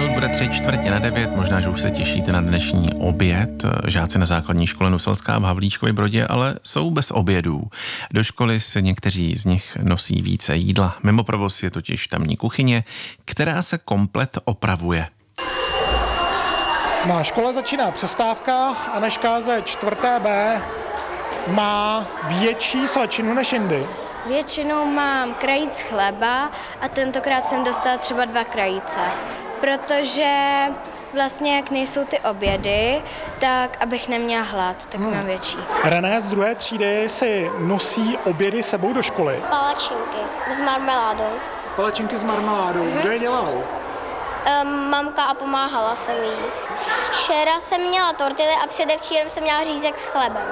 minut bude 8:45, možná, že už se těšíte na dnešní oběd. Žáci na základní škole Nuselská v Havlíčkově Brodě ale jsou bez obědů. Do školy se někteří z nich nosí více jídla. Mimo provoz je totiž tamní kuchyně, která se komplet opravuje. Na škole začíná přestávka a Anežka ze 4B má větší svačinu než jindy. Většinou mám krajíc chleba a tentokrát jsem dostala třeba 2 krajíce, protože vlastně jak nejsou ty obědy, tak abych neměla hlad, tak mám větší. René z 2. třídy si nosí obědy sebou do školy. Palačinky s marmeládou. Palačinky s marmeládou. Kdo je dělal? Mamka a pomáhala jsem jí. Včera jsem měla tortily a předevčírem jsem měla řízek s chlebem.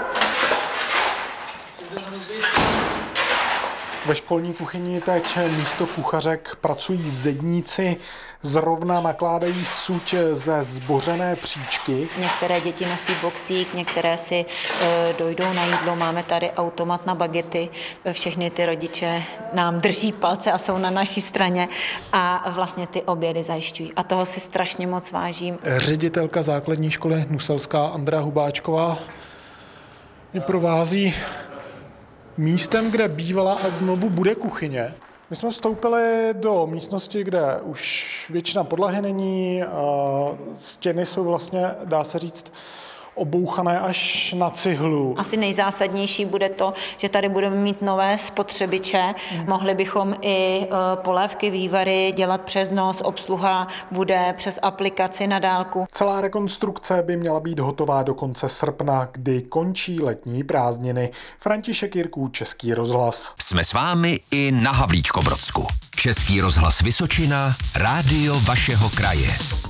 Ve školní kuchyni teď místo kuchařek pracují zedníci, zrovna nakládají suť ze zbořené příčky. Některé děti nosí boxík, některé si dojdou na jídlo, máme tady automat na bagety, všechny ty rodiče nám drží palce a jsou na naší straně a vlastně ty obědy zajišťují. A toho si strašně moc vážím. Ředitelka základní školy Nuselská Andrea Hubáčková mě provází místem, kde bývala a znovu bude kuchyně. My jsme vstoupili do místnosti, kde už většina podlahy není, stěny jsou vlastně, dá se říct, obouchané až na cihlu. Asi nejzásadnější bude to, že tady budeme mít nové spotřebiče. Mohli bychom i polévky, vývary dělat přes nos, obsluha bude přes aplikaci na dálku. Celá rekonstrukce by měla být hotová do konce srpna, kdy končí letní prázdniny. František Jirků, Český rozhlas. Jsme s vámi i na Havlíčkobrodsku. Český rozhlas Vysočina, rádio vašeho kraje.